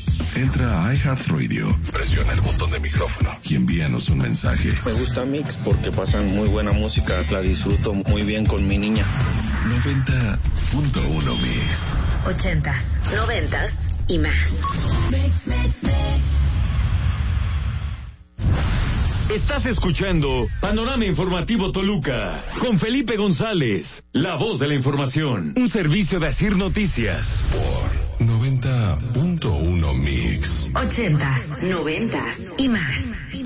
Entra a iHeartRadio, presiona el botón de micrófono y envíanos un mensaje. Me gusta Mix porque pasan muy buena música, la disfruto muy bien con mi niña. 90.1 Mix. 80s, 90s y más. Mix. Estás escuchando Panorama Informativo Toluca con Felipe González, la voz de la información, un servicio de Asir Noticias. Por 90.1 Mix. 80s, 90s y más.